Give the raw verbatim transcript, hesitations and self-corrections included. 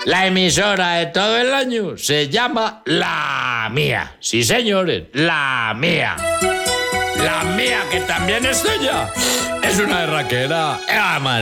La emisora de todo el año se llama La Mía. Sí, señores, La Mía. La Mía, que también es tuya. Es una berraquera. ¡Eh, madre!